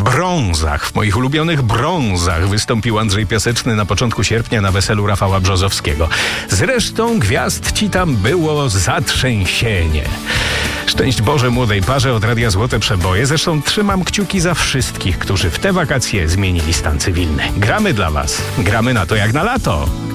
Brązach, w moich ulubionych Brązach wystąpił Andrzej Piaseczny na początku sierpnia na weselu Rafała Brzozowskiego. Zresztą gwiazd ci tam było zatrzęsienie. Szczęść Boże młodej parze od Radia Złote Przeboje. Zresztą trzymam kciuki za wszystkich, którzy w te wakacje zmienili stan cywilny. Gramy dla was. Gramy na to jak na lato.